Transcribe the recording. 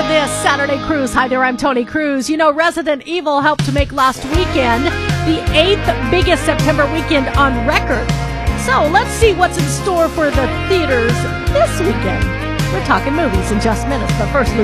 this Saturday Cruise. Hi there, I'm Tony Cruz. You know, Resident Evil helped to make last weekend the 8th biggest September weekend on record. So let's see what's in store for the theaters this weekend. We're talking movies in just minutes, but first, Luke